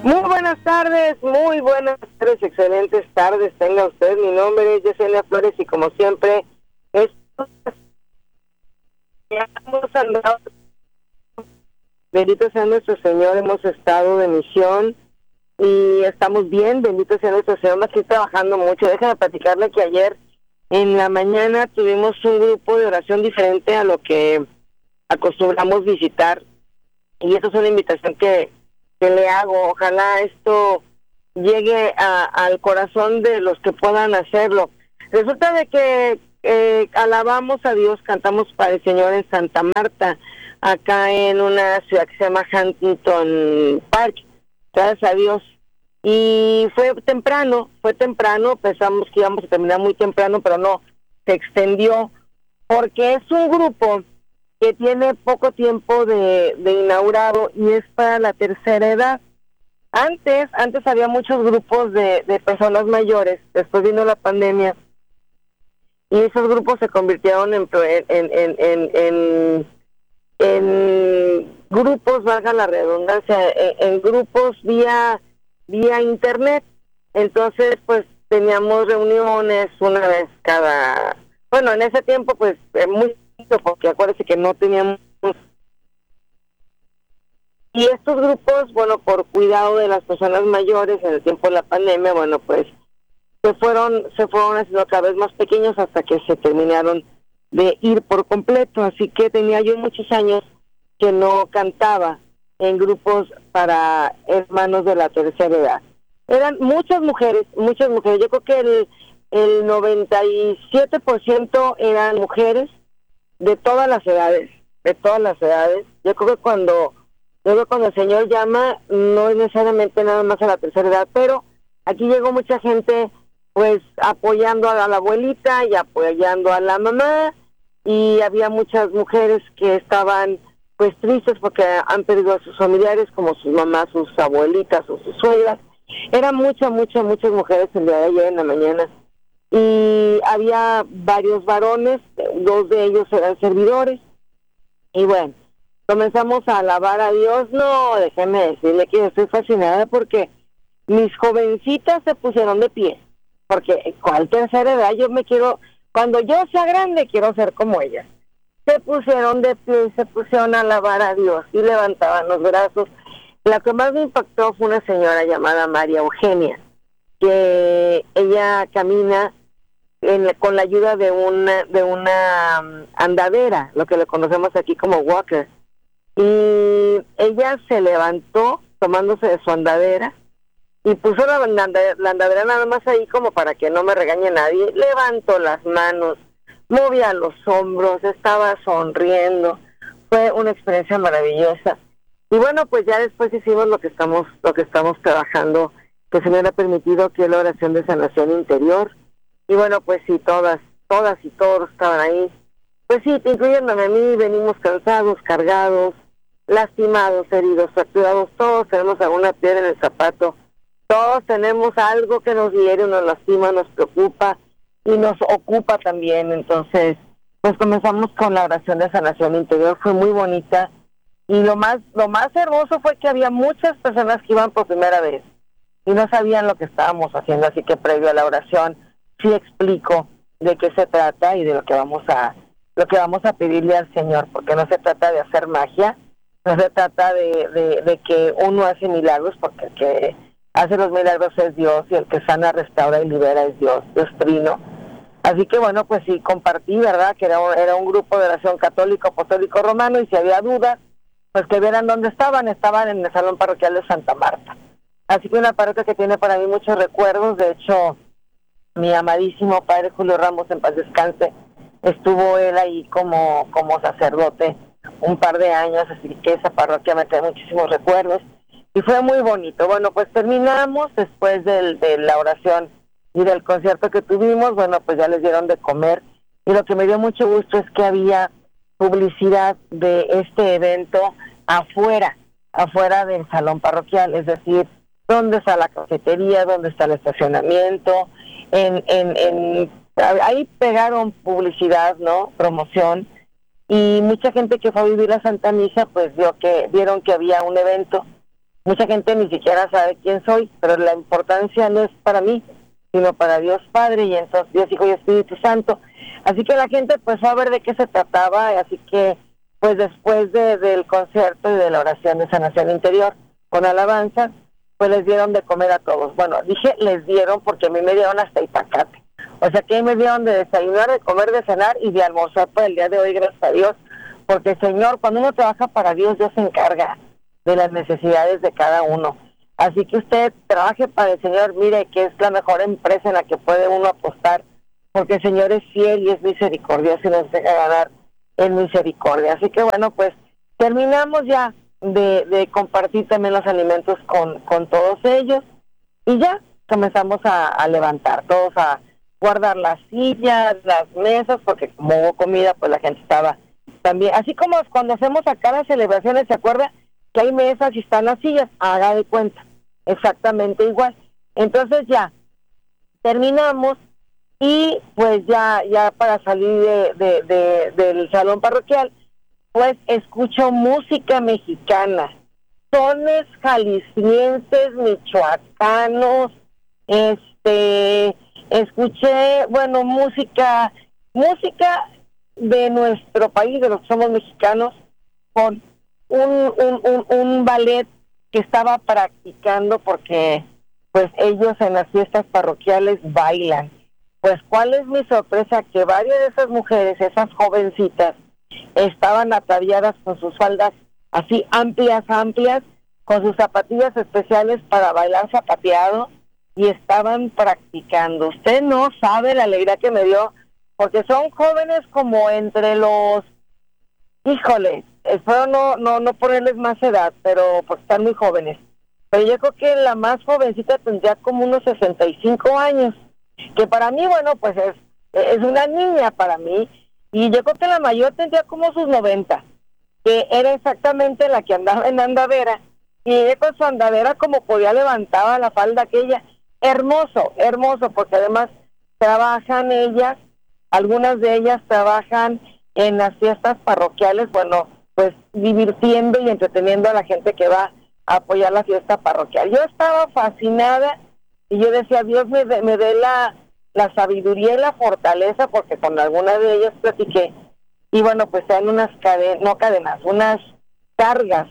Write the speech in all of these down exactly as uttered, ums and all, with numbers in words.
Muy buenas tardes, muy buenas tardes, excelentes tardes tenga usted. Mi nombre es Yesenia Flores y como siempre, esto hemos andado, bendito sea nuestro Señor, hemos estado de misión y estamos bien, bendito sea nuestro Señor, me estoy trabajando mucho. Déjame platicarle que ayer en la mañana tuvimos un grupo de oración diferente a lo que acostumbramos visitar y eso es una invitación que que le hago. Ojalá esto llegue a, al corazón de los que puedan hacerlo. Resulta de que eh, alabamos a Dios, cantamos para el Señor en Santa Marta, acá en una ciudad que se llama Huntington Park, gracias a Dios. Y fue temprano, fue temprano, pensamos que íbamos a terminar muy temprano, pero no, se extendió, porque es un grupo que tiene poco tiempo de, de inaugurado y es para la tercera edad. Antes, antes había muchos grupos de, de personas mayores, después vino la pandemia y esos grupos se convirtieron en en, en, en, en, en grupos, valga la redundancia, en, en grupos vía, vía internet. Entonces, pues teníamos reuniones una vez cada, bueno, en ese tiempo pues muy, porque acuérdense que no teníamos, y estos grupos, bueno, por cuidado de las personas mayores en el tiempo de la pandemia, bueno, pues se fueron se fueron haciendo cada vez más pequeños hasta que se terminaron de ir por completo. Así que tenía yo muchos años que no cantaba en grupos para hermanos de la tercera edad. Eran muchas mujeres, muchas mujeres. Yo creo que el, el noventa y siete por ciento eran mujeres de todas las edades, de todas las edades. Yo creo que cuando, yo creo que cuando el Señor llama, no es necesariamente nada más a la tercera edad, pero aquí llegó mucha gente, pues, apoyando a la, a la abuelita y apoyando a la mamá, y había muchas mujeres que estaban, pues, tristes porque han perdido a sus familiares, como sus mamás, sus abuelitas o sus suegras. Eran muchas, muchas, muchas mujeres el día de ayer en la mañana. Y había varios varones, dos de ellos eran servidores, y bueno, comenzamos a alabar a Dios. No, déjeme decirle que yo estoy fascinada porque mis jovencitas se pusieron de pie, porque ¿cuál tercera edad? Yo me quiero, cuando yo sea grande, quiero ser como ellas. Se pusieron de pie y se pusieron a alabar a Dios, y levantaban los brazos. La que más me impactó fue una señora llamada María Eugenia, que ella camina En, con la ayuda de una de una um, andadera, lo que le conocemos aquí como walker, y ella se levantó tomándose de su andadera y puso la, andadera, la andadera nada más ahí como para que no me regañe nadie. Levantó las manos, movía los hombros, estaba sonriendo. Fue una experiencia maravillosa. Y bueno, pues ya después hicimos lo que estamos lo que estamos trabajando, que se me ha permitido, que es la oración de sanación interior. Y bueno, pues sí, todas, todas y todos estaban ahí. Pues sí, incluyéndome a mí, venimos cansados, cargados, lastimados, heridos, fracturados. Todos tenemos alguna piedra en el zapato. Todos tenemos algo que nos hiere, nos lastima, nos preocupa y nos ocupa también. Entonces, pues comenzamos con la oración de sanación interior. Fue muy bonita. Y lo más, lo más hermoso fue que había muchas personas que iban por primera vez y no sabían lo que estábamos haciendo. Así que previo a la oración, sí explico de qué se trata y de lo que vamos a lo que vamos a pedirle al Señor, porque no se trata de hacer magia, no se trata de, de, de que uno hace milagros, porque el que hace los milagros es Dios, y el que sana, restaura y libera es Dios, Dios Trino. Así que bueno, pues sí, compartí, ¿verdad?, que era un, era un grupo de oración católico, apostólico, romano, y si había dudas, pues que vieran dónde estaban. Estaban en el Salón Parroquial de Santa Marta. Así que una parroquia que tiene para mí muchos recuerdos. De hecho, mi amadísimo padre Julio Ramos, en paz descanse, estuvo él ahí como, como sacerdote un par de años, así que esa parroquia me trae muchísimos recuerdos y fue muy bonito. Bueno, pues terminamos después del, de la oración y del concierto que tuvimos. Bueno, pues ya les dieron de comer, y lo que me dio mucho gusto es que había publicidad de este evento afuera, afuera del salón parroquial, es decir, dónde está la cafetería, dónde está el estacionamiento. En, en, en, ahí pegaron publicidad, ¿no?, promoción, y mucha gente que fue a vivir a Santa Misa, pues vio que, vieron que había un evento, Mucha gente ni siquiera sabe quién soy, pero la importancia no es para mí, sino para Dios Padre, y entonces Dios Hijo y Espíritu Santo. Así que la gente pues fue a ver de qué se trataba, así que pues después de, del concierto y de la oración de sanación interior con alabanza, pues les dieron de comer a todos. Bueno, dije les dieron porque a mí me dieron hasta itacate. O sea que me dieron de desayunar, de comer, de cenar y de almorzar para el día de hoy, gracias a Dios. Porque, Señor, cuando uno trabaja para Dios, Dios se encarga de las necesidades de cada uno. Así que usted trabaje para el Señor, mire que es la mejor empresa en la que puede uno apostar, porque el Señor es fiel y es misericordioso y nos deja ganar en misericordia. Así que, bueno, pues terminamos ya de, de compartir también los alimentos con, con todos ellos y ya comenzamos a, a levantar, todos a guardar las sillas, las mesas, porque como hubo comida, pues la gente estaba también, así como cuando hacemos acá las celebraciones, ¿se acuerda? Que hay mesas y están las sillas, haga de cuenta, exactamente igual. Entonces ya, terminamos y pues ya ya para salir de, de, de, del salón parroquial, pues escucho música mexicana, sones jaliscienses, michoacanos, este, escuché, bueno, música, música de nuestro país, de los que somos mexicanos, con un, un, un, un ballet que estaba practicando porque pues ellos en las fiestas parroquiales bailan. Pues cuál es mi sorpresa, que varias de esas mujeres, esas jovencitas, estaban ataviadas con sus faldas así amplias, amplias, con sus zapatillas especiales para bailar zapateado y estaban practicando. Usted no sabe la alegría que me dio, porque son jóvenes como entre los, híjole, espero no no no ponerles más edad, pero pues están muy jóvenes. Pero yo creo que la más jovencita tendría como unos sesenta y cinco años, que para mí, bueno, pues es es una niña para mí, y yo creo que la mayor tendría como sus noventa, que era exactamente la que andaba en andadera, y ella con su andadera como podía levantaba la falda aquella, hermoso, hermoso, porque además trabajan ellas, algunas de ellas trabajan en las fiestas parroquiales, bueno, pues divirtiendo y entreteniendo a la gente que va a apoyar la fiesta parroquial. Yo estaba fascinada y yo decía, Dios me dé me dé la, la sabiduría y la fortaleza, porque con alguna de ellas platiqué, y bueno, pues sean unas cadenas, no cadenas, unas cargas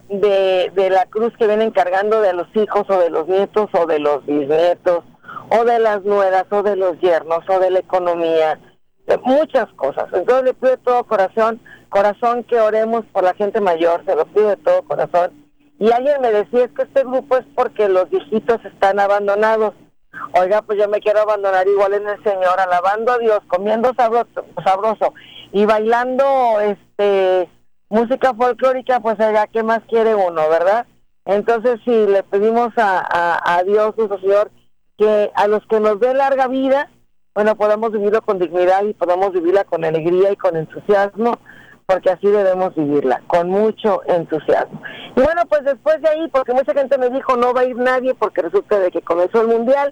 de, de la cruz que vienen cargando de los hijos o de los nietos o de los bisnietos o de las nueras o de los yernos o de la economía, de muchas cosas. Entonces le pido de todo corazón, corazón que oremos por la gente mayor, se lo pido de todo corazón. Y alguien me decía, es que este grupo es porque los viejitos están abandonados. Oiga, pues yo me quiero abandonar igual en el Señor, alabando a Dios, comiendo sabroso, sabroso y bailando este música folclórica, pues oiga, ¿qué más quiere uno, verdad? Entonces sí, le pedimos a, a, a Dios, nuestro Señor, que a los que nos dé larga vida, bueno, podamos vivirlo con dignidad y podamos vivirla con alegría y con entusiasmo, porque así debemos vivirla, con mucho entusiasmo. Y bueno, pues después de ahí, porque mucha gente me dijo, no va a ir nadie, porque resulta de que comenzó el Mundial.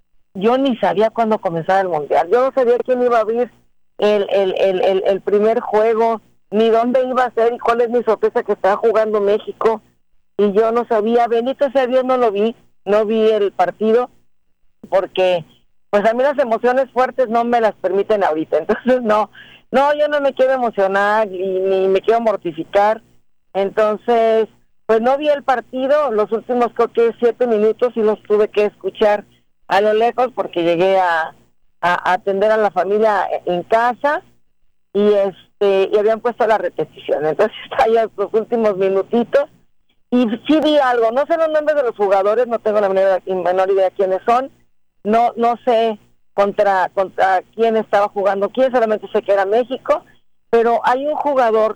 Yo ni sabía cuándo comenzaba el Mundial, yo no sabía quién iba a abrir el, el, el, el, el primer juego, ni dónde iba a ser, y cuál es mi sorpresa que estaba jugando México, y yo no sabía, bendito sea Dios, no lo vi, no vi el partido, porque pues a mí las emociones fuertes no me las permiten ahorita, entonces no, no, yo no me quiero emocionar, ni, ni me quiero mortificar, entonces, pues no vi el partido, los últimos creo que siete minutos y los tuve que escuchar a lo lejos, porque llegué a, a, a atender a la familia en casa, y este, y habían puesto la repetición, entonces está ya los últimos minutitos, y sí vi algo, no sé los nombres de los jugadores, no tengo la menor, menor idea de quiénes son, no no sé contra contra quién estaba jugando quién, solamente sé que era México, pero hay un jugador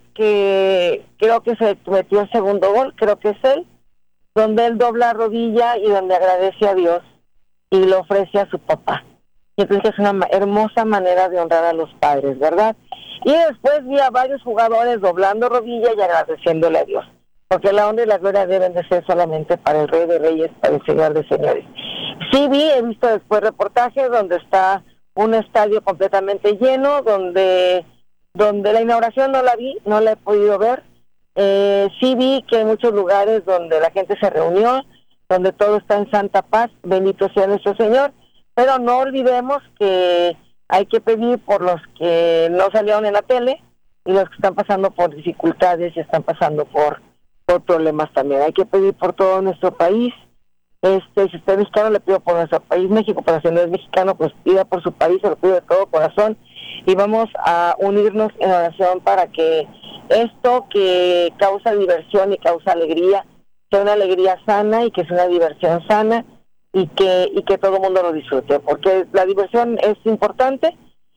que creo que se metió el segundo gol, creo que es él, donde él dobla rodilla y donde agradece a Dios y lo ofrece a su papá. Yo creo que es una hermosa manera de honrar a los padres, ¿verdad? Y después vi a varios jugadores doblando rodilla y agradeciéndole a Dios, porque la honra y la gloria deben de ser solamente para el Rey de Reyes, para el Señor de Señores. Sí vi, he visto después reportajes donde está un estadio completamente lleno, donde donde la inauguración no la vi, no la he podido ver, Eh, sí vi que hay muchos lugares donde la gente se reunió, donde todo está en santa paz, bendito sea nuestro Señor, pero no olvidemos que hay que pedir por los que no salieron en la tele y los que están pasando por dificultades y están pasando por, por problemas también. Hay que pedir por todo nuestro país. Este, si usted es mexicano, le pido por nuestro país, México, pero si no es mexicano, pues pida por su país, se lo pido de todo corazón, y vamos a unirnos en oración para que esto que causa diversión y causa alegría, sea una alegría sana y que sea una diversión sana, y que, y que todo el mundo lo disfrute, porque la diversión es importante,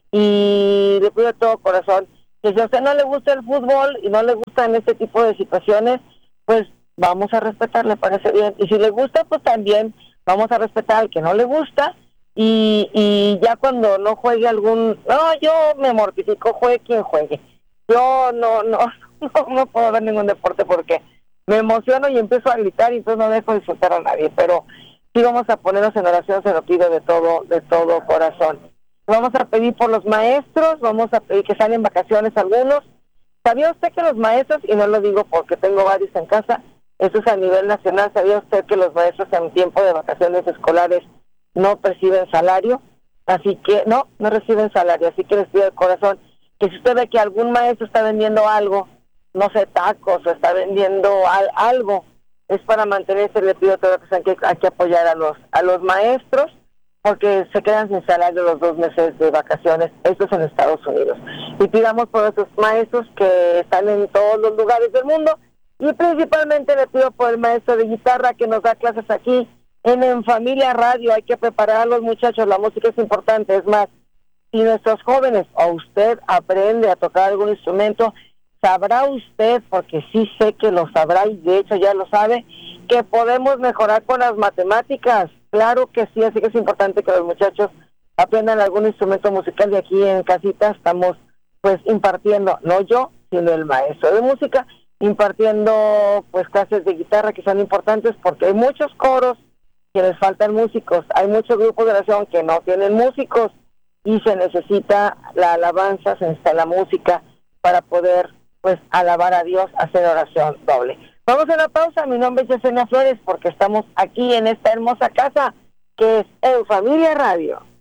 y le pido de todo corazón que si a usted no le gusta el fútbol y no le gustan este tipo de situaciones, pues vamos a respetar, le parece bien. Y si le gusta, pues también vamos a respetar al que no le gusta. Y, y ya cuando no juegue algún... No, yo me mortifico, juegue quien juegue. Yo no, no, no, no puedo ver ningún deporte porque me emociono y empiezo a gritar y entonces no dejo disfrutar a nadie. Pero sí vamos a ponernos en oración, se lo pido de todo, de todo corazón. Vamos a pedir por los maestros, vamos a pedir que salen vacaciones algunos. ¿Sabía usted que los maestros, y no lo digo porque tengo varios en casa, eso es a nivel nacional, ¿sabía usted que los maestros en tiempo de vacaciones escolares no perciben salario? Así que, no, no reciben salario, así que les pido de corazón que si usted ve que algún maestro está vendiendo algo, no sé, tacos, o está vendiendo al, algo, es para mantenerse, le pido toda la persona que hay que apoyar a los, a los maestros, porque se quedan sin salario los dos meses de vacaciones, esto es en Estados Unidos. Y pidamos por esos maestros que están en todos los lugares del mundo, y principalmente le pido por el maestro de guitarra que nos da clases aquí en En Familia Radio. Hay que preparar a los muchachos, la música es importante. Es más, si nuestros jóvenes o usted aprende a tocar algún instrumento, sabrá usted, porque sí sé que lo sabrá y de hecho ya lo sabe, que podemos mejorar con las matemáticas. Claro que sí, así que es importante que los muchachos aprendan algún instrumento musical, y aquí en casita estamos pues impartiendo, no yo, sino el maestro de música, impartiendo pues clases de guitarra que son importantes porque hay muchos coros que les faltan músicos, hay muchos grupos de oración que no tienen músicos y se necesita la alabanza, se necesita la música para poder pues alabar a Dios, hacer oración doble. Vamos a una pausa, mi nombre es Yesenia Flores porque estamos aquí en esta hermosa casa que es En Familia Radio.